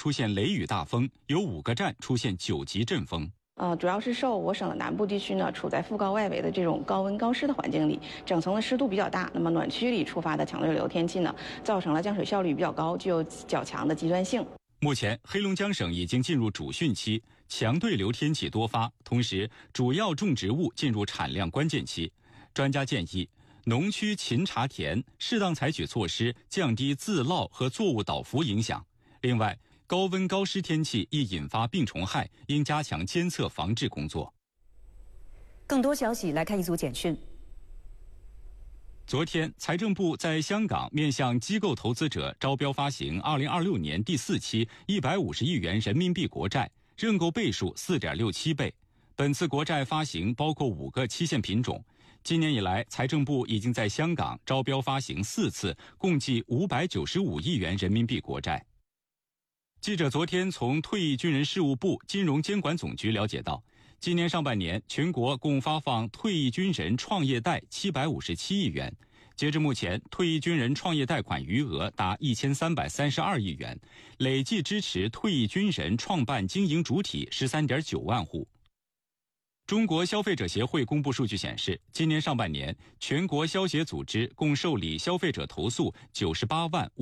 出现雷雨大风，有5个站出现9级阵风。 主要是受我省的南部地区呢，处在副高外围的这种高温高湿的环境里，整层的湿度比较大。那么暖区里触发的强对流天气呢，造成了降水效率比较高，具有较强的极端性。 目前，黑龙江省已经进入主汛期，强对流天气多发，同时主要种植物进入产量关键期。专家建议，农区勤查田，适当采取措施，降低自涝和作物倒伏影响。另外，高温高湿天气易引发病虫害，应加强监测防治工作。 更多消息来看一组简讯。 昨天，财政部在香港面向机构投资者招标发行2026年第4期150亿元人民币国债，认购倍数4.67倍。本次国债发行包括5个期限品种。今年以来，财政部已经在香港招标发行4次，共计595亿元人民币国债。记者昨天从退役军人事务部金融监管总局了解到，今年上半年全国共发放退役军人创业贷757亿元，截至目前，退役军人创业贷款余额达1332亿元，累计支持退役军人创办经营主体13.9万户。中国消费者协会公布数据显示，今年上半年，全国消协组织共受理消费者投诉98万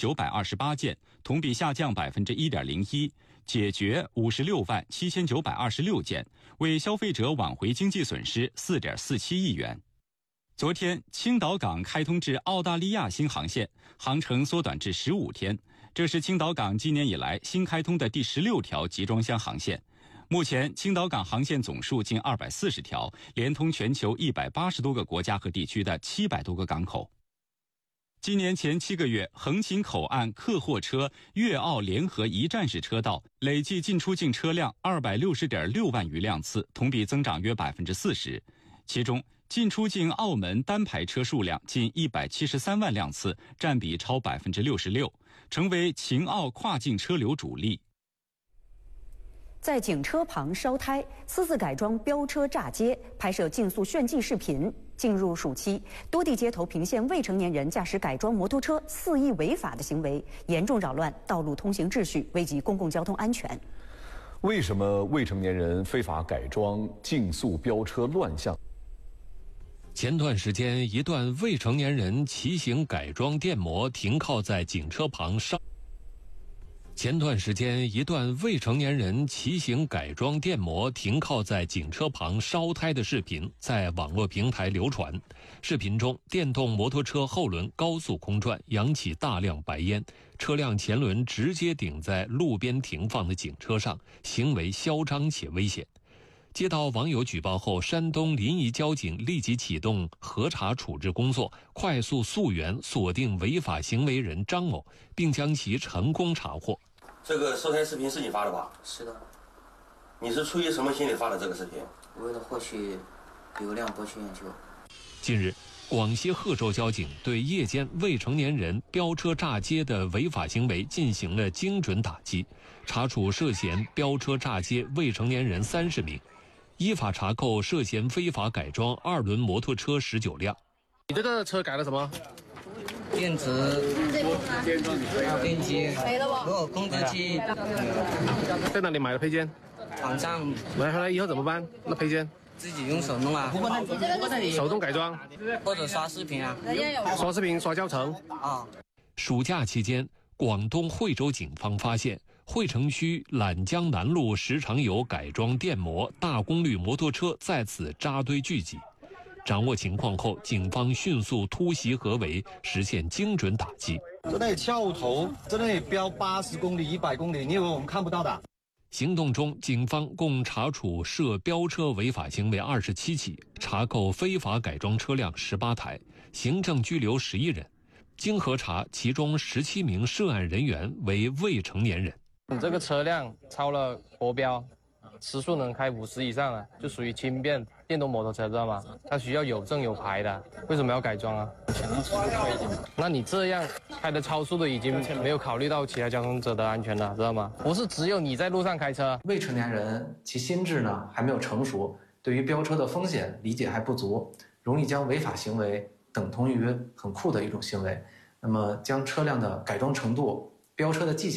5928件，同比下降1.01%，解决56万7926件，为消费者挽回经济损失4.47亿元。昨天，青岛港开通至澳大利亚新航线，航程缩短至15天，这是青岛港今年以来新开通的第16条集装箱航线。目前，青岛港航线总数近240条，连通全球180多个国家和地区的700多个港口。今年前7个月，横琴口岸客货车粤澳联合一站式车道累计进出境车辆260.6万余辆次，同比增长约40%。其中，进出境澳门单排车数量近173万辆次，占比超66%，成为秦澳跨境车流主力。 在警车旁烧胎，私自改装飙车炸街，拍摄竞速炫技视频。进入暑期，多地街头频现未成年人驾驶改装摩托车肆意违法的行为，严重扰乱道路通行秩序，危及公共交通安全。 为什么未成年人非法改装竞速飙车乱象？ 前段时间，一段未成年人骑行改装电摩停靠在警车旁烧。前段时间，一段未成年人骑行改装电摩停靠在警车旁烧胎的视频在网络平台流传。视频中，电动摩托车后轮高速空转，扬起大量白烟，车辆前轮直接顶在路边停放的警车上，行为嚣张且危险。接到网友举报后，山东临沂交警立即启动核查处置工作，快速溯源锁定违法行为人张某，并将其成功查获。 这个烧胎视频是你发的吧？ 是的。 你是出于什么心理发的这个视频？ 为了获取流量，博取眼球。 近日，广西贺州交警对夜间未成年人飙车炸街的违法行为进行了精准打击，查处涉嫌飙车炸街未成年人30名，依法查扣涉嫌非法改装2轮摩托车19辆。 你这个车改了什么？ 电子、电机、控制器。 在哪里买的配件？ 网上买回来以后怎么办？那配件？ 自己用手弄啊， 手动改装， 或者刷视频啊， 刷视频刷教程啊。 暑假期间，广东惠州警方发现惠城区揽江南路时常有改装电摩、大功率摩托车在此扎堆聚集。掌握情况后，警方迅速突袭合围，实现精准打击。 在那里翘头，在那里飙80公里、100公里，你以为我们看不到的？ 行动中，警方共查处涉飙车违法行为27起，查扣非法改装车辆18台，行政拘留11人。经核查，其中17名涉案人员为未成年人。 你这个车辆超了国标，时速能开50以上了，就属于轻便电动摩托车，知道吗？它需要有证有牌的，为什么要改装啊？那你这样开的超速的，已经没有考虑到其他交通者的安全了，知道吗？不是只有你在路上开车。 未成年人其心智呢还没有成熟，对于飙车的风险理解还不足，容易将违法行为等同于很酷的一种行为。那么将车辆的改装程度、飙车的技巧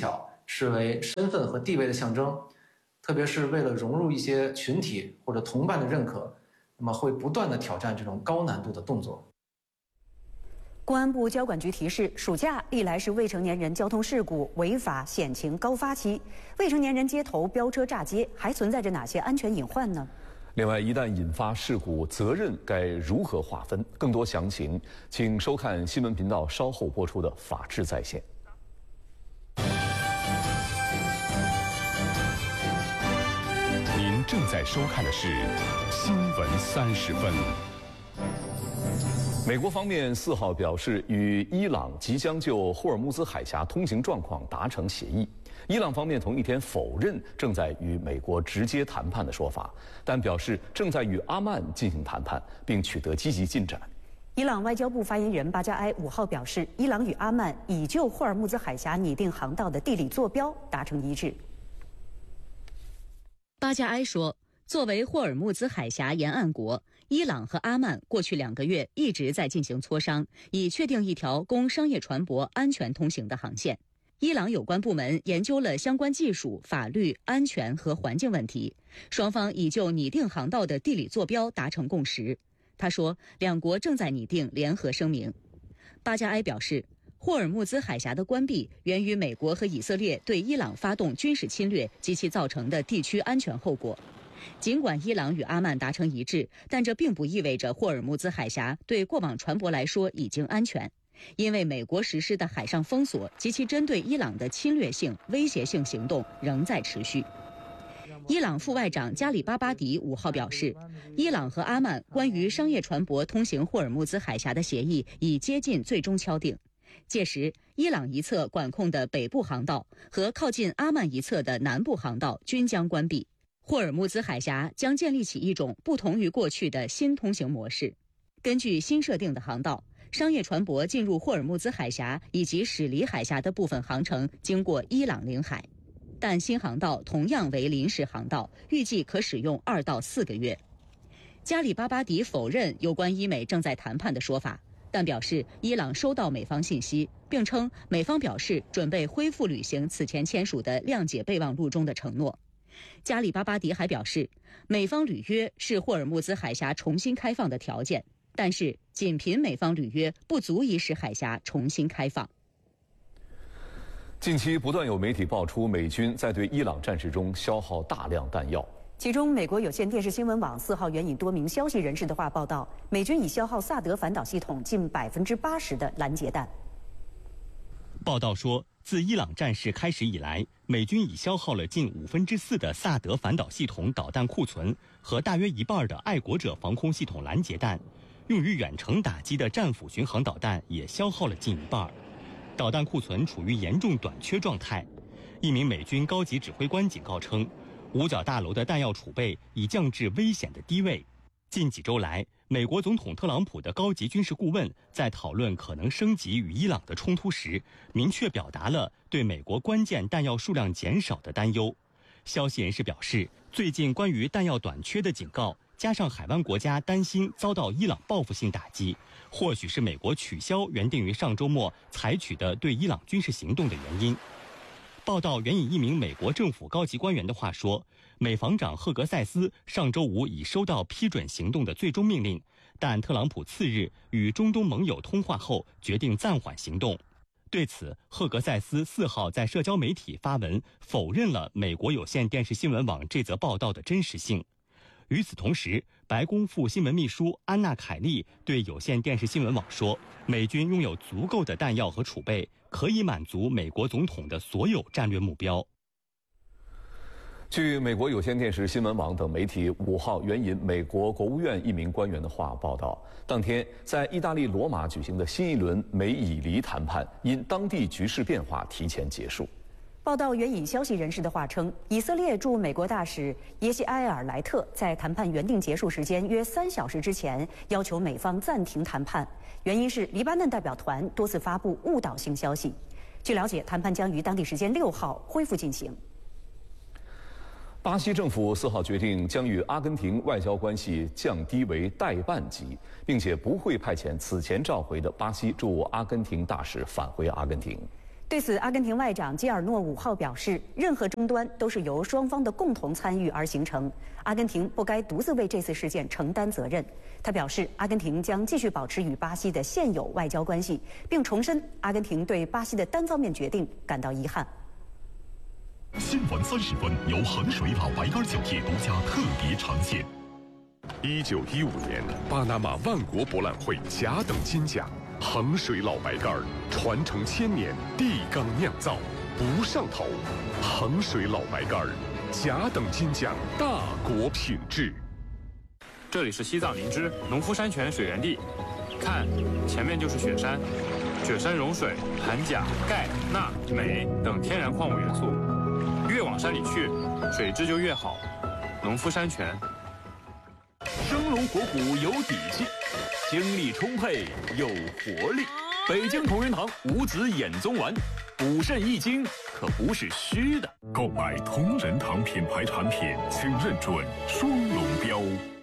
视为身份和地位的象征，特别是为了融入一些群体或者同伴的认可，那么会不断地挑战这种高难度的动作。 公安部交管局提示，暑假历来是未成年人交通事故违法险情高发期，未成年人街头飙车炸街还存在着哪些安全隐患呢？ 另外，一旦引发事故，责任该如何划分？更多详情，请收看新闻频道稍后播出的《法治在线》。 您正在收看的是《新闻30分》。 美国方面4号表示，与伊朗即将就霍尔木兹海峡通行状况达成协议。伊朗方面同一天否认正在与美国直接谈判的说法，但表示正在与阿曼进行谈判，并取得积极进展。 伊朗外交部发言人巴加埃5号表示，伊朗与阿曼已就霍尔木兹海峡拟定航道的地理坐标达成一致。 巴加埃说，作为霍尔木兹海峡沿岸国，伊朗和阿曼过去2个月一直在进行磋商，以确定一条供商业船舶安全通行的航线。伊朗有关部门研究了相关技术、法律、安全和环境问题，双方已就拟定航道的地理坐标达成共识。他说，两国正在拟定联合声明。巴加埃表示，霍尔木兹海峡的关闭源于美国和以色列对伊朗发动军事侵略及其造成的地区安全后果。尽管伊朗与阿曼达成一致，但这并不意味着霍尔木兹海峡对过往船舶来说已经安全，因为美国实施的海上封锁及其针对伊朗的侵略性、威胁性行动仍在持续。伊朗副外长加里巴巴迪5号表示，伊朗和阿曼关于商业船舶通行霍尔木兹海峡的协议已接近最终敲定。届时，伊朗一侧管控的北部航道和靠近阿曼一侧的南部航道均将关闭。霍尔木兹海峡将建立起一种不同于过去的新通行模式。根据新设定的航道，商业船舶进入霍尔木兹海峡以及驶离海峡的部分航程经过伊朗领海，但新航道同样为临时航道，预计可使用2到4个月。加里巴巴迪否认有关伊美正在谈判的说法，但表示伊朗收到美方信息，并称美方表示准备恢复履行此前签署的谅解备忘录中的承诺。加里巴巴迪还表示，美方履约是霍尔木兹海峡重新开放的条件，但是仅凭美方履约不足以使海峡重新开放。 近期不断有媒体爆出美军在对伊朗战事中消耗大量弹药， 其中美国有线电视新闻网4号援引多名消息人士的话报道，美军已消耗萨德反导系统近80%的拦截弹。 报道说，自伊朗战事开始以来，美军已消耗了近4/5的萨德反导系统导弹库存和大约1半的爱国者防空系统拦截弹，用于远程打击的战斧巡航导弹也消耗了近1半，导弹库存处于严重短缺状态。一名美军高级指挥官警告称，五角大楼的弹药储备已降至危险的低位。近几周来，美国总统特朗普的高级军事顾问在讨论可能升级与伊朗的冲突时，明确表达了对美国关键弹药数量减少的担忧。消息人士表示，最近关于弹药短缺的警告，加上海湾国家担心遭到伊朗报复性打击，或许是美国取消原定于上周末采取的对伊朗军事行动的原因。报道援引一名美国政府高级官员的话说，美防长赫格塞斯上周五已收到批准行动的最终命令，但特朗普次日与中东盟友通话后决定暂缓行动。对此，赫格塞斯4号在社交媒体发文否认了美国有线电视新闻网这则报道的真实性。与此同时，白宫副新闻秘书安娜·凯利对有线电视新闻网说，美军拥有足够的弹药和储备，可以满足美国总统的所有战略目标。 据美国有线电视新闻网等媒体5号援引美国国务院一名官员的话报道，当天在意大利罗马举行的新一轮美以黎谈判因当地局势变化提前结束。 报道援引消息人士的话称，以色列驻美国大使耶西埃尔莱特在谈判原定结束时间约3小时之前要求美方暂停谈判，原因是黎巴嫩代表团多次发布误导性消息。据了解，谈判将于当地时间6号恢复进行。 巴西政府4号决定将与阿根廷外交关系降低为代办级，并且不会派遣此前召回的巴西驻阿根廷大使返回阿根廷。 对此，阿根廷外长基尔诺5号表示，任何争端都是由双方的共同参与而形成，阿根廷不该独自为这次事件承担责任。他表示，阿根廷将继续保持与巴西的现有外交关系，并重申阿根廷对巴西的单方面决定感到遗憾。 新闻30分由衡水老白干酒业独家特别呈现。1915年，巴拿马万国博览会甲等金奖。衡水老白干传承1000年，地缸酿造，不上头。衡水老白干，甲等金奖，大国品质。 这里是西藏林芝农夫山泉水源地，看，前面就是雪山，雪山融水含钾、钙、钠、镁等天然矿物元素，越往山里去，水质就越好。农夫山泉， 生龙活虎有底气。精力充沛有活力，北京同仁堂五子衍宗丸，补肾益精可不是虚的。 购买同仁堂品牌产品，请认准双龙标。